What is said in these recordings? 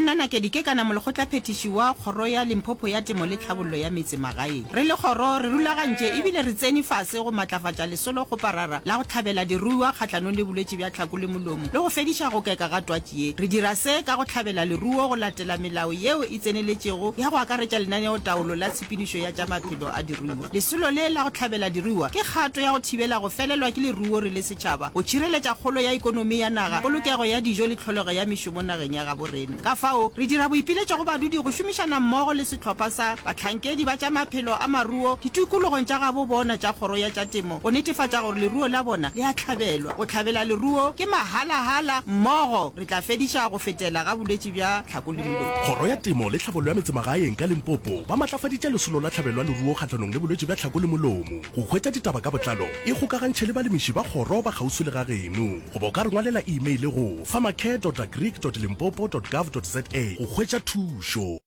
nna Nakedi ke kana mologotla phetiši wa kgoro ya Limpopo ya temo le tlhabollo ya metse magaeng. Re le kgoro re rulagantše ebile re tsene fase go matlafatša lesolo go parara la go tlhabela diruiwa kgatlhanong le bolwetši bja tlhako le molomo le go fediša go keka ga twatši ye. Re dira se ka go tlhabela leruo go latela melao yeo e tseneletšego ya go akaretša lenaneo taolo la tshepedišo ya tša maphelo a diruiwa. Lesolo le la go tlhabela diruiwa ke kgato ya go thibela go felelwa ke leruo re le setšhaba, go tšhireletša kgolo ya ikonomi ya naga, polokego ya dijo le tlholego ya mešomo nageng ya gaborena. Ka fao re dira boipiletšo go badudi go šomišana mmogo le setlhopha sa batlhankedi ba tša maphelo a maruo ditikologong tša gabo bona tša kgoro ya tša temo go netefatša gore leruo la bona le a tlhabelwa. Go tlhabela leruo ke mahala-hala mmogo re tla fediša go fetela ga bolwetši bja tlhako le molomo. Kgoro ya temo le tlhabollo ya metsemagaeng ka Limpopo ba matlafaditše lesolo la tlhabelwa leruo kgatlhanong le bolwetši bja tlhako le molomo. Go hwetša ditaba ka botlalo e gokagantšhe le balemiši ba kgoro ba kgauswi le ga geno goba o ka re ngwalela email go farmercare.agric.limpopo.gov.za go hwetša thušo.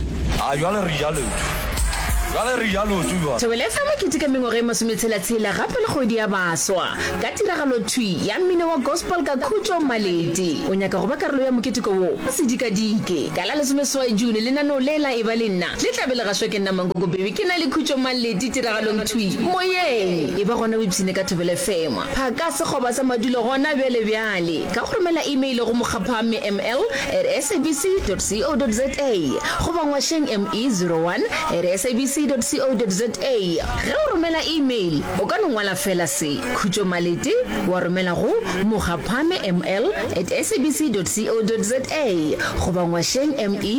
Thobela FM ke tika mengwaga e masometshela gape le kgwedi ya baswa ka tiragalo thui ya mmino wa gospel ka Khutšo Maledi. O nyaka go ba karolo ya moketiko wo sedikadike ka la 17 June lenaneo lela e ba le nna le tlabele ga shweke nna Mangoko Baby ke na le Khutšo Maledi tiragalong thui moyeng e ba gona website ka Thobela FM phaka sekgoba sa madulo gona bjale ka go romela email go mogapame ml@sabc.co.za go bangwa sheng me01@sabc.co.za. ge o romela email o ka nongwala fela se Khutšo Maledi wa romela go mogapame ml@sabc.co.za go bangwa sheng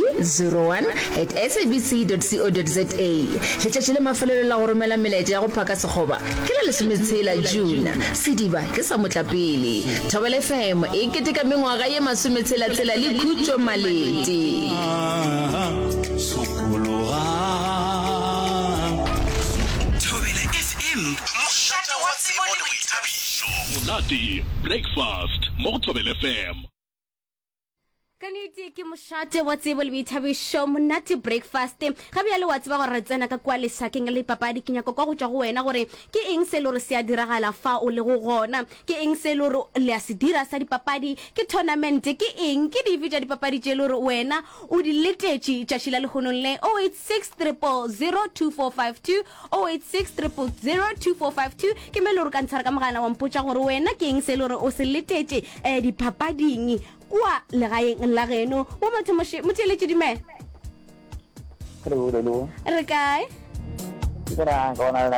me01@sabc.co.za. letšatši le mafelelo la go romela melaetša ya go phaka sekgoba ke la 16 June sediba ke sa motlapele. Thobela FM e keteka mengwaga ye 16 le Khutšo Maledi. Monate breakfast mo Thobela FM. Kaniti ke mošate wa tsebo le boithabišo monate breakfast ga bjale wa tseba gore re tsena ka kwa lesakeng le papadi ke nyako kwa go tšwa go wena gore ke eng se le gore se a diragala fa o le go gona, ke eng se le gore le a se dira sa dipapadi, ke tournament, ke eng ke dife tša dipapadi tše le gore wena o di letetše tšatši la legonong le 0863002452 0863002452 ke me le gore ka ntshwara ka mogala wa mpotša gore wena ke eng se le gore o se letetše dipapading kwa legaeng la geno wa motheletše dimela re kae re gona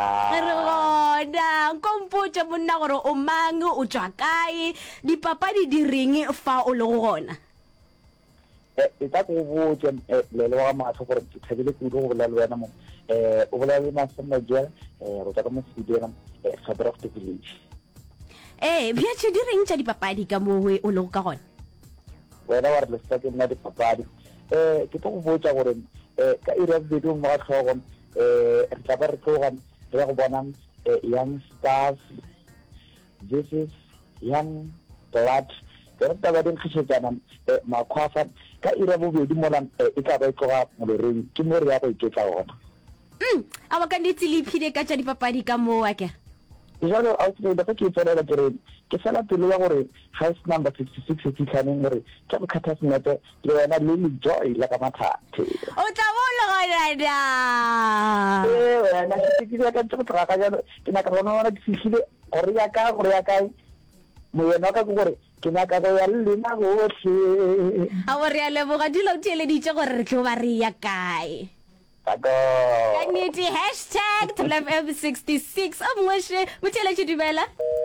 nkompotša monna gore o mang o tšwa kae dipapadi di reng fa o le go gona e tla go botša lele wa matlho gore ke thabile kudu go bolela le wena mo o bolela le Masemajela go tla ka mo Sedira Gabriel of the Village. bjatše di reng tša dipapadi ka mowe o lego ka gona wena wa re lesaka nna dipapadi ke tlo go botša gore ka area ya bobedi mo ga tlhogo re tla ba re tloga re ya go bona young stars this is young blood ke re taba di nkgišetšana makhwafa ka area ya bobedi mola e tla ba e tloga moloreng ke mo re ya go iketla gona a wa ka nnetse le iphile ka tša dipapadi ka moo a kere jalo outside ka ke tsela gore ke sala pelo ya gore house number 56 e fitlhaneng gore ke bokhatha senepe le wena le joy la ka mathate o tla bolo gona wena ke ka tšo tla ka jalo ke na ka bona ke fihlile gore ya ka mo yena ka gore ke na ka ya le na gohle a gore ya leboga dilo tšeleditše gore re tlo ba re ya kae Kaniti #ThobelaFM66 o mongweshe motheletše dumela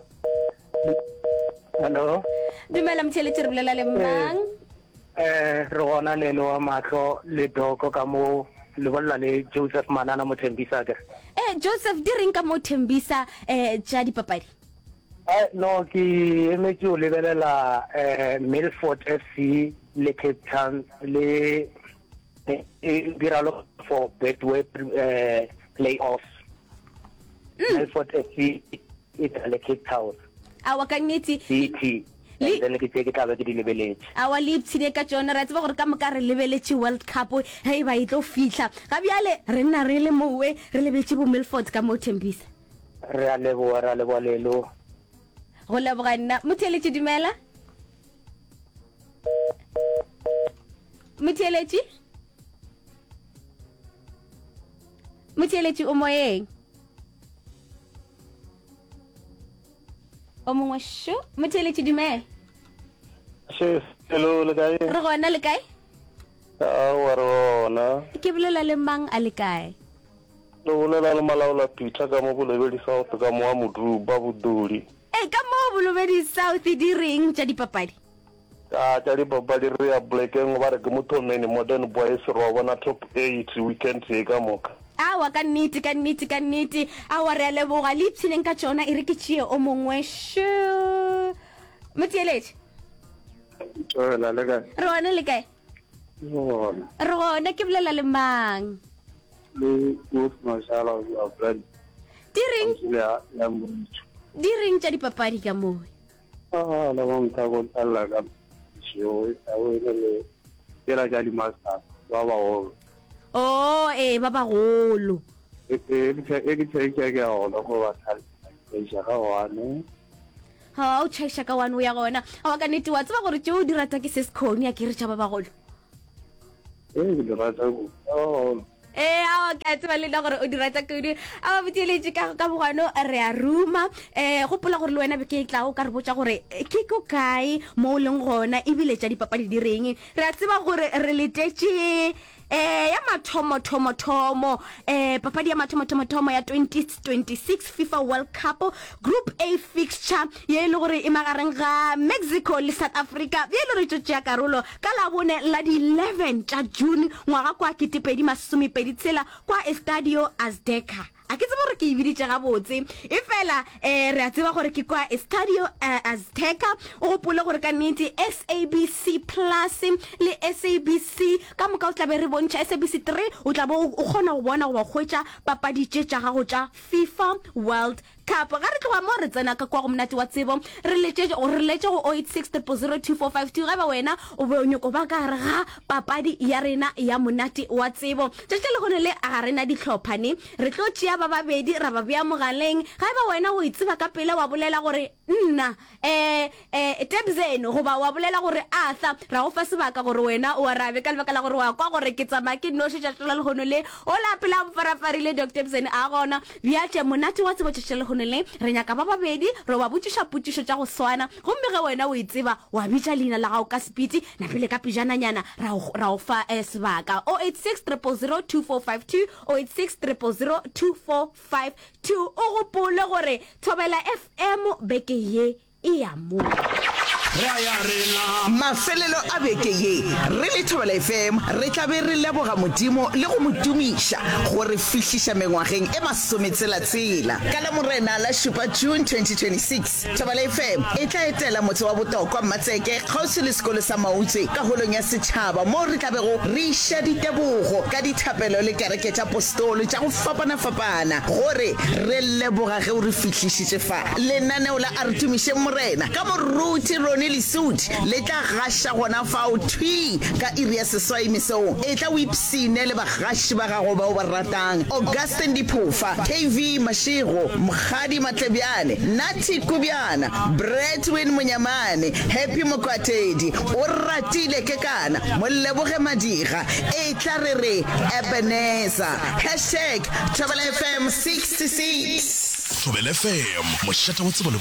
hello dumela motheletše re bolela le mang re gona lelo wa matlho le doko ka mo le bolla le Joseph Manana mo Thembisa ke Joseph di reng ka mo Thembisa tša dipapadi no ke emetše o lebelela Milford FC le Cape Town le diralo for Betway playoffs. Milford FC le Cape Town. Awa ka nnete CT then ke tse ke tla ba ke di lebeletse. Awa le tsine ka tsona ra tseba gore ka moka re lebeletse World Cup hey ba itlo fihla ga bjale re nna re le mowe re lebetse bo Milford ka mo Thembisa. Re a leboa lelo go leboga nna motheletše dumela Motheeletši o moyeng o mongwe sho Motheeletši dumela hello le kae re gona le kae wa rona ke bolela le mang a le kae le bolela le Malaola Peter ka mo Bolebedi South ka mo a Moduba Boduli ka mo Bolebedi South di reng tša dipapadi tša dipapadi re ya Blackeng ba re ke mothomene Modern Boys ro bona top 8 weekend e ka moka awa ka nnete awa re a leboga le ipshineng ka tšona e re ke tšee o mongwe sho Motheeletši re gona le kae re gona ke bolela le mang le Mashala ya brand di reng tša dipapadi ka moo la monta go tsalla ka show a wele era ja di master ba ba ba bagolo ke ga ona go ba thal ja ga wane ha o tšhaisa ka wane o ya gona a wa ka nnete wa tseba gore tšeo di rata ke sescone ya ke re tša ba bagolo ke di rata go awa ka tseba le nna gore o di rata kudu a wa Motheeletši ka bogano re a ruma gopola gore le wena be ke tla o ka re botsa gore ke ko kae mo o leng gona ebile tša dipapadi di reng re a tseba gore re letetše ya mathomo papadi ya mathomo ya 2026 FIFA World Cup Group A fixture ye le gore e magareng ga Mexico le South Africa ye le re tšea karolo ka la bone la di 11 tša June ngwaga kwa 2026 kwa Estadio Azteca a ke tseba gore ke ibiditše gabotse e fela re a tseba gore ke kwa Estadio Azteca o gopole gore ka nnete SABC Plus le SABC ka moka o tlabe re bontšha SABC 3 o tlabe o kgona go bona go ba kgwetša papadi tše tša gago tša FIFA World Cup ga re tloga mo re tsena ka kwa go monate wa tsebo re letse go 086 ga ba wena o be o nyoko ba ka re ga papadi ya rena ya monate wa tsebo tšatši le gone le a rena ditlhophane re tlo tšea ba babedi ra ba bea mogaleng ga ba wena o itseba ka pele wa bolela gore nna Tebzeno goba wa bolela gore Arthur ra go fa sebaka gore wena o arabe ka lebaka la gore wa kwa gore ke tsamaya ke noši tšatši le gono le o lapela mfarafarile Dr. Tebzeno a gona bjatše monate wa tsebo tšatši le gono le re nyaka ba babedi re ba botšiša potšišo tša go swana gomme ge wena o itseba wa bitša leina la gago ka sepiti na pele ka pijananyana ra go fa sebaka 086 0002452 086 0002452 o gopole gore Thobela FM beke ye e ya mo mafelelo a beke ye re le Thobela FM re tlabe re leboga modimo le go modumiša gore fihliša mengwageng e masometshela ka la morena la šupa June 2026 Thobela FM e tla etela motse wa botokwa Mmatseke kgauswi le sekolo sa Mautse ka holong ya setšhaba mo re tlabego re iša ditebogo ka dithapelo le kereke tša apostolo tša go fapana gore re leboga ge o re fihlišitše fa lenaneo la a re tumiše morena ka moruti Lesudi le tla gasha gona fao thwi ka iri ya seswai mesong e tla o ipsine le bagashi ba gago ba o ba ratang Augustine Diphofa KV Mashego Mkhadi Matlebyane Nati Kubyana Bretwin Munyamane Happy Mokwatedi o ratile ke kana Moleboge Madiga e tla re Ebenezer #Thobela FM 66 Thobela FM mošata wa tsebo le